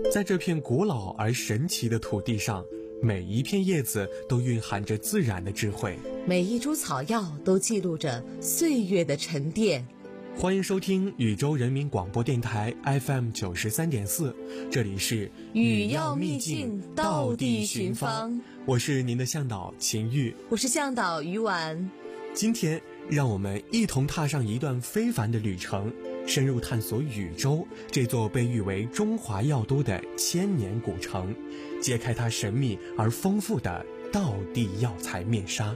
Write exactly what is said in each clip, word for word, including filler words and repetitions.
在这片古老而神奇的土地上，每一片叶子都蕴含着自然的智慧， 每一株草药都记录着岁月的沉淀。 欢迎收听宇宙人民广播电台 F M 九十三点四，这里是语要秘境，道地寻芳。 我是您的向导秦玉， 我是向导于婉。 今天让我们一同踏上一段非凡的旅程，深入探索禹州这座被誉为中华药都的千年古城，揭开它神秘而丰富的道地药材面纱。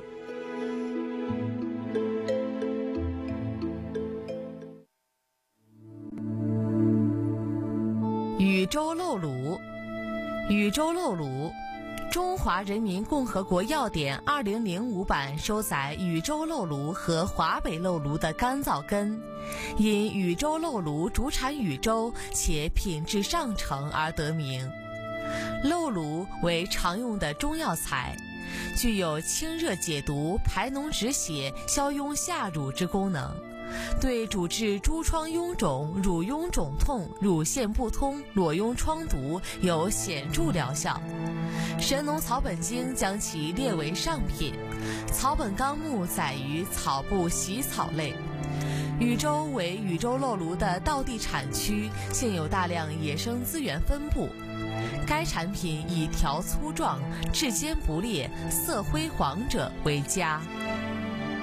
禹州漏卤，禹州漏卤，中华人民共和国药典二零零五版收载禹州漏卤和华北漏卤的干燥根，因禹州漏卤主产禹州且品质上乘而得名。漏卤为常用的中药材，具有清热解毒、排脓止血、消痈下乳之功能，对主治诸疮痈肿、乳痈肿痛、乳腺不通、裸痈疮毒有显著疗效。神农草本经将其列为上品，草本纲目载于草部习草类。禹州为禹州漏卤的道地产区，现有大量野生资源分布。该产品以条粗壮、质坚不裂、色灰黄者为佳。